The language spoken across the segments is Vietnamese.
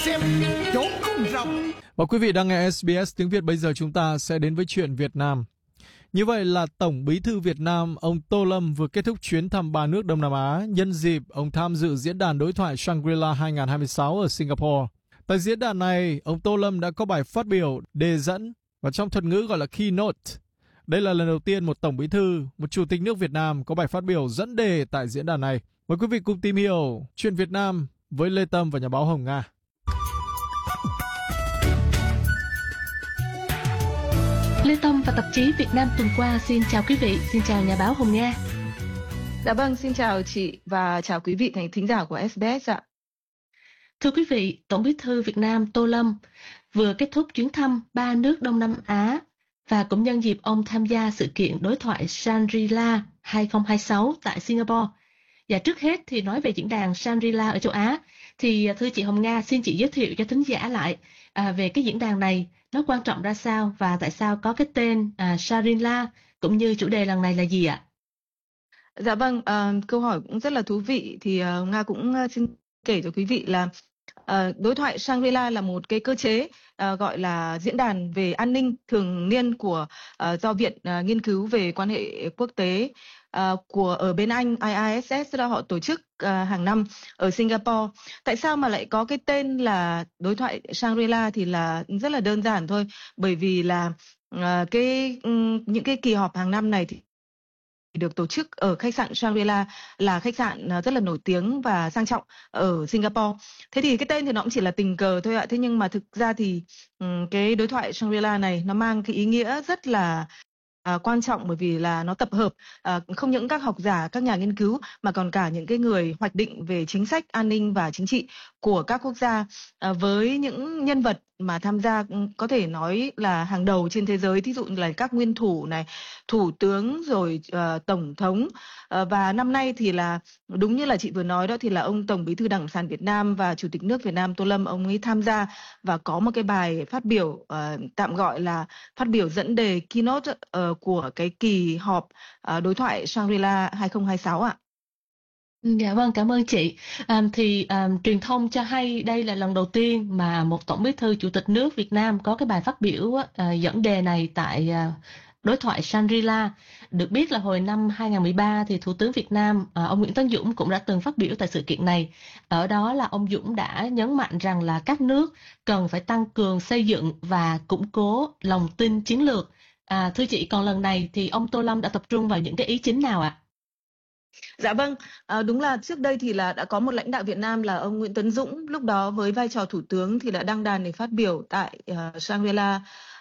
xem chỗ không rộng. Và quý vị đang nghe SBS tiếng Việt. Bây giờ chúng ta sẽ đến với chuyện Việt Nam. Như vậy là Tổng Bí thư Việt Nam ông Tô Lâm vừa kết thúc chuyến thăm 3 nước Đông Nam Á nhân dịp ông tham dự diễn đàn đối thoại Shangri-La 2026 ở Singapore. Tại diễn đàn này, ông Tô Lâm đã có bài phát biểu đề dẫn và trong thuật ngữ gọi là keynote. Đây là lần đầu tiên một Tổng Bí thư, một Chủ tịch nước Việt Nam có bài phát biểu dẫn đề tại diễn đàn này. Mời quý vị cùng tìm hiểu chuyện Việt Nam với Lê Tâm và nhà báo Hồng Nga. Lê Tâm và tạp chí Việt Nam tuần qua xin chào quý vị, xin chào nhà báo Hồng Nga. Dạ vâng, xin chào chị và chào quý vị thính giả của SBS ạ. Thưa quý vị, Tổng Bí thư Việt Nam Tô Lâm vừa kết thúc chuyến thăm 3 nước Đông Nam Á và cũng nhân dịp ông tham gia sự kiện đối thoại Shangri-La 2026 tại Singapore. Và trước hết thì nói về diễn đàn Shangri-La ở châu Á, thì thưa chị Hồng Nga, xin chị giới thiệu cho thính giả lại về cái diễn đàn này, nó quan trọng ra sao và tại sao có cái tên Shangri-La, cũng như chủ đề lần này là gì ạ? Dạ vâng, câu hỏi cũng rất là thú vị. Thì Nga cũng xin kể cho quý vị là đối thoại Shangri-La là một cái cơ chế gọi là diễn đàn về an ninh thường niên của do Viện Nghiên cứu về quan hệ quốc tế của ở bên Anh, IISS, đó họ tổ chức hàng năm ở Singapore. Tại sao mà lại có cái tên là đối thoại Shangri-La thì là rất là đơn giản thôi, bởi vì là những cái kỳ họp hàng năm này thì được tổ chức ở khách sạn Shangri-La, là khách sạn rất là nổi tiếng và sang trọng ở Singapore. Thế thì cái tên thì nó cũng chỉ là tình cờ thôi ạ. Thế nhưng mà thực ra thì cái đối thoại Shangri-La này nó mang cái ý nghĩa rất là quan trọng, bởi vì là nó tập hợp không những các học giả, các nhà nghiên cứu mà còn cả những cái người hoạch định về chính sách an ninh và chính trị của các quốc gia, với những nhân vật mà tham gia có thể nói là hàng đầu trên thế giới, thí dụ như là các nguyên thủ này, thủ tướng, rồi tổng thống, và năm nay thì là đúng như là chị vừa nói đó, thì là ông Tổng Bí thư Đảng Cộng sản Việt Nam và Chủ tịch nước Việt Nam Tô Lâm, ông ấy tham gia và có một cái bài phát biểu tạm gọi là phát biểu dẫn đề keynote của cái kỳ họp đối thoại Shangri-La 2026 ạ. Dạ vâng, cảm ơn chị. Truyền thông cho hay đây là lần đầu tiên mà một Tổng Bí thư Chủ tịch nước Việt Nam có cái bài phát biểu dẫn đề này tại đối thoại Shangri-La. Được biết là hồi năm 2013 thì Thủ tướng Việt Nam ông Nguyễn Tấn Dũng cũng đã từng phát biểu tại sự kiện này. Ở đó là ông Dũng đã nhấn mạnh rằng là các nước cần phải tăng cường xây dựng và củng cố lòng tin chiến lược. Thưa chị, còn lần này thì ông Tô Lâm đã tập trung vào những cái ý chính nào ạ? Dạ vâng, đúng là trước đây thì là đã có một lãnh đạo Việt Nam là ông Nguyễn Tấn Dũng, lúc đó với vai trò thủ tướng thì đã đăng đàn để phát biểu tại Shangri-La,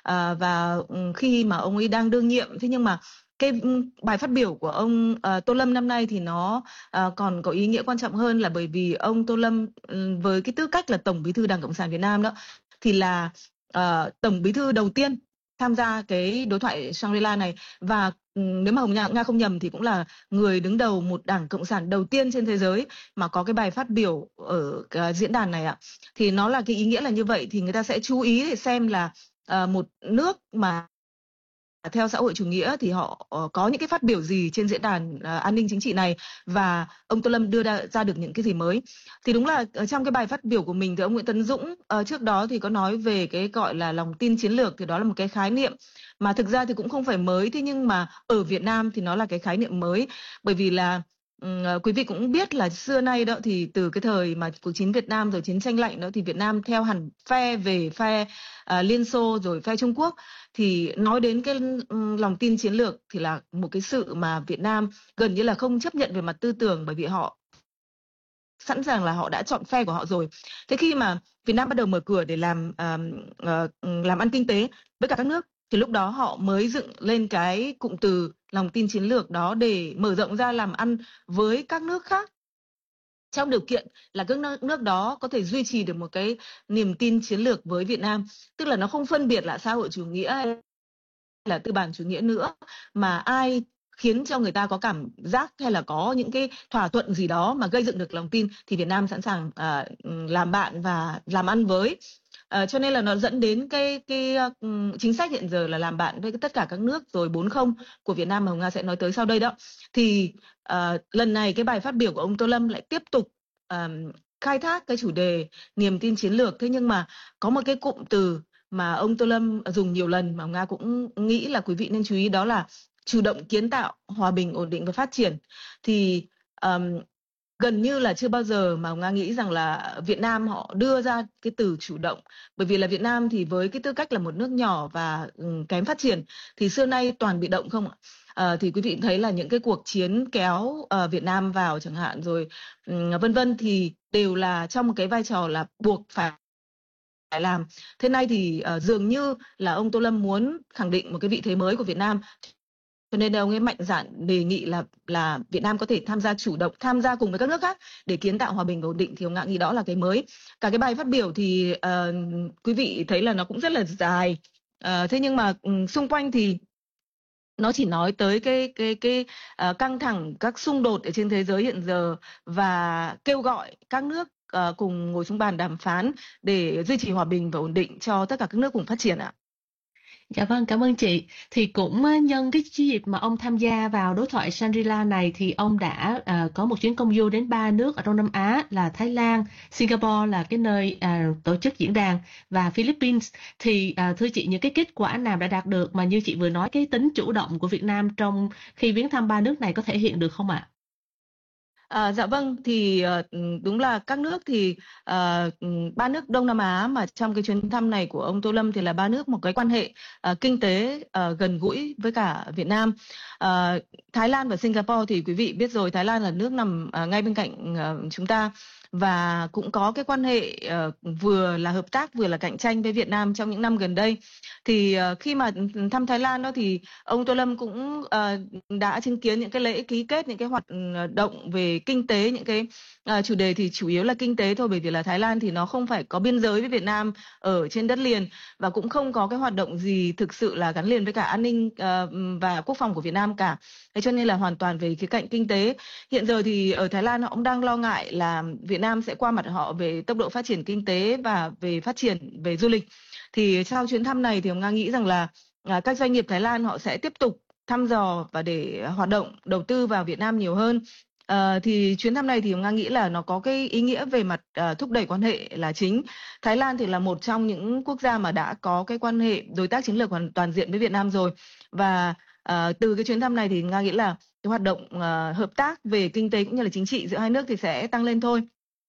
và khi mà ông ấy đang đương nhiệm. Thế nhưng mà cái bài phát biểu của ông Tô Lâm năm nay thì nó còn có ý nghĩa quan trọng hơn, là bởi vì ông Tô Lâm với cái tư cách là Tổng Bí thư Đảng Cộng sản Việt Nam đó, thì là Tổng Bí thư đầu tiên tham gia cái đối thoại Shangri-La này, và nếu mà Hồng Nga không nhầm thì cũng là người đứng đầu một đảng cộng sản đầu tiên trên thế giới mà có cái bài phát biểu ở cái diễn đàn này ạ. Thì nó là cái ý nghĩa là như vậy, thì người ta sẽ chú ý để xem là một nước mà theo xã hội chủ nghĩa thì họ có những cái phát biểu gì trên diễn đàn an ninh chính trị này, và ông Tô Lâm đưa ra được những cái gì mới. Thì đúng là trong cái bài phát biểu của mình thì ông Nguyễn Tấn Dũng trước đó thì có nói về cái gọi là lòng tin chiến lược, thì đó là một cái khái niệm mà thực ra thì cũng không phải mới, thế nhưng mà ở Việt Nam thì nó là cái khái niệm mới, bởi vì là quý vị cũng biết là xưa nay đó thì từ cái thời mà cuộc chiến Việt Nam rồi chiến tranh lạnh đó, thì Việt Nam theo hẳn về phe Liên Xô rồi phe Trung Quốc. Thì nói đến cái lòng tin chiến lược thì là một cái sự mà Việt Nam gần như là không chấp nhận về mặt tư tưởng, bởi vì họ sẵn sàng là họ đã chọn phe của họ rồi. Thế khi mà Việt Nam bắt đầu mở cửa để làm ăn kinh tế với cả các nước, thì lúc đó họ mới dựng lên cái cụm từ lòng tin chiến lược đó để mở rộng ra làm ăn với các nước khác, trong điều kiện là các nước đó có thể duy trì được một cái niềm tin chiến lược với Việt Nam. Tức là nó không phân biệt là xã hội chủ nghĩa hay là tư bản chủ nghĩa nữa, mà ai khiến cho người ta có cảm giác hay là có những cái thỏa thuận gì đó mà gây dựng được lòng tin thì Việt Nam sẵn sàng làm bạn và làm ăn với. Cho nên là nó dẫn đến cái chính sách hiện giờ là làm bạn với tất cả các nước rồi 4-0 của Việt Nam mà Hồng Nga sẽ nói tới sau đây đó. Thì lần này cái bài phát biểu của ông Tô Lâm lại tiếp tục khai thác cái chủ đề niềm tin chiến lược. Thế nhưng mà có một cái cụm từ mà ông Tô Lâm dùng nhiều lần mà Nga cũng nghĩ là quý vị nên chú ý, đó là chủ động kiến tạo hòa bình, ổn định và phát triển. Thì gần như là chưa bao giờ mà Nga nghĩ rằng là Việt Nam họ đưa ra cái từ chủ động, bởi vì là Việt Nam thì với cái tư cách là một nước nhỏ và kém phát triển thì xưa nay toàn bị động không ạ? Thì quý vị thấy là những cái cuộc chiến kéo Việt Nam vào chẳng hạn, rồi vân vân, thì đều là trong một cái vai trò là buộc phải làm. Thế nay thì dường như là ông Tô Lâm muốn khẳng định một cái vị thế mới của Việt Nam, cho nên ông ấy mạnh dạn đề nghị là Việt Nam có thể tham gia chủ động, tham gia cùng với các nước khác để kiến tạo hòa bình và ổn định. Thì ông Ngạn nghĩ đó là cái mới. Cả cái bài phát biểu thì quý vị thấy là nó cũng rất là dài. Thế nhưng mà xung quanh thì nó chỉ nói tới cái căng thẳng, các xung đột ở trên thế giới hiện giờ, và kêu gọi các nước cùng ngồi xuống bàn đàm phán để duy trì hòa bình và ổn định cho tất cả các nước cùng phát triển ạ. Dạ vâng, cảm ơn chị. Thì cũng nhân cái dịp mà ông tham gia vào đối thoại Shangri-La này thì ông đã có một chuyến công du đến 3 nước ở Đông Nam Á là Thái Lan, Singapore là cái nơi tổ chức diễn đàn, và Philippines. Thì thưa chị, những cái kết quả nào đã đạt được mà như chị vừa nói, cái tính chủ động của Việt Nam trong khi viếng thăm 3 nước này có thể hiện được không ạ? Dạ vâng, thì đúng là các nước thì ba nước Đông Nam Á mà trong cái chuyến thăm này của ông Tô Lâm thì là ba nước một cái quan hệ kinh tế gần gũi với cả Việt Nam. Thái Lan và Singapore thì quý vị biết rồi, Thái Lan là nước nằm ngay bên cạnh chúng ta, và cũng có cái quan hệ vừa là hợp tác vừa là cạnh tranh với Việt Nam trong những năm gần đây. Thì khi mà thăm Thái Lan đó thì ông Tô Lâm cũng đã chứng kiến những cái lễ ký kết, những cái hoạt động về kinh tế, những cái chủ đề thì chủ yếu là kinh tế thôi, bởi vì là Thái Lan thì nó không phải có biên giới với Việt Nam ở trên đất liền, và cũng không có cái hoạt động gì thực sự là gắn liền với cả an ninh và quốc phòng của Việt Nam cả. Thế cho nên là hoàn toàn về khía cạnh kinh tế. Hiện giờ thì ở Thái Lan họ cũng đang lo ngại là Việt Nam sẽ qua mặt họ về tốc độ phát triển kinh tế và về phát triển về du lịch. Thì sau chuyến thăm này thì ông Nga nghĩ rằng là các doanh nghiệp Thái Lan họ sẽ tiếp tục thăm dò và để hoạt động đầu tư vào Việt Nam nhiều hơn. Thì chuyến thăm này thì ông Nga nghĩ là nó có cái ý nghĩa về mặt thúc đẩy quan hệ là chính. Thái Lan thì là một trong những quốc gia mà đã có cái quan hệ đối tác chiến lược toàn diện với Việt Nam rồi, và từ cái chuyến thăm này thì Nga nghĩ là cái hoạt động hợp tác về kinh tế cũng như là chính trị giữa hai nước thì sẽ tăng lên thôi.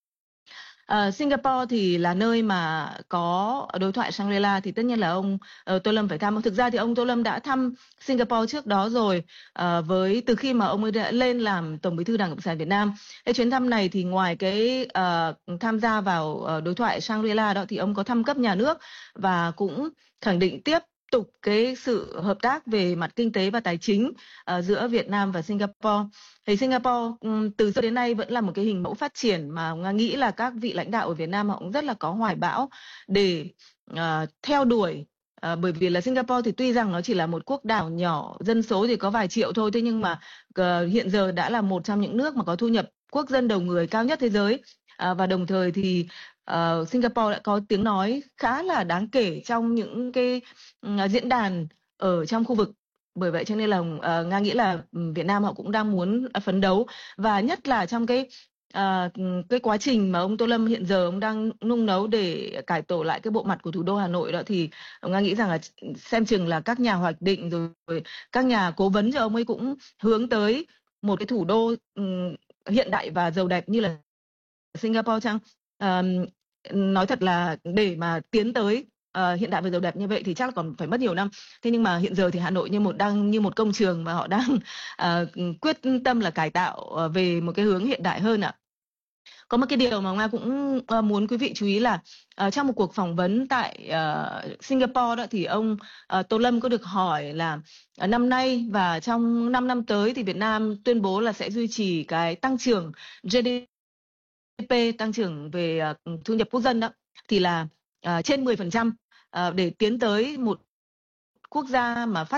Singapore thì là nơi mà có đối thoại Shangri-La, thì tất nhiên là ông Tô Lâm phải thăm. Thực ra thì ông Tô Lâm đã thăm Singapore trước đó rồi, từ khi mà ông ấy đã lên làm Tổng Bí thư Đảng Cộng sản Việt Nam. Cái chuyến thăm này thì ngoài cái tham gia vào đối thoại Shangri-La đó, thì ông có thăm cấp nhà nước và cũng khẳng định tiếp tục cái sự hợp tác về mặt kinh tế và tài chính giữa Việt Nam và Singapore. Thì Singapore từ xưa đến nay vẫn là một cái hình mẫu phát triển mà Nga nghĩ là các vị lãnh đạo ở Việt Nam họ cũng rất là có hoài bão để theo đuổi. Bởi vì là Singapore thì tuy rằng nó chỉ là một quốc đảo nhỏ, dân số thì có vài triệu thôi, thế nhưng mà hiện giờ đã là một trong những nước mà có thu nhập quốc dân đầu người cao nhất thế giới. Và đồng thời thì Singapore đã có tiếng nói khá là đáng kể trong những cái diễn đàn ở trong khu vực. Bởi vậy cho nên là Nga nghĩ là Việt Nam họ cũng đang muốn phấn đấu, và nhất là trong cái quá trình mà ông Tô Lâm hiện giờ ông đang nung nấu để cải tổ lại cái bộ mặt của thủ đô Hà Nội đó, thì Nga nghĩ rằng là xem chừng là các nhà hoạch định rồi các nhà cố vấn cho ông ấy cũng hướng tới một cái thủ đô hiện đại và giàu đẹp như là Singapore chăng? Nói thật là để mà tiến tới hiện đại và giàu đẹp như vậy thì chắc là còn phải mất nhiều năm. Thế nhưng mà hiện giờ thì Hà Nội đang như một công trường và họ đang quyết tâm là cải tạo về một cái hướng hiện đại hơn ạ. Có một cái điều mà Nga cũng muốn quý vị chú ý là trong một cuộc phỏng vấn tại Singapore đó, thì ông Tô Lâm có được hỏi là năm nay và trong 5 năm tới thì Việt Nam tuyên bố là sẽ duy trì cái tăng trưởng GDP, tăng trưởng về thu nhập quốc dân đó, thì là trên 10% để tiến tới một quốc gia mà phát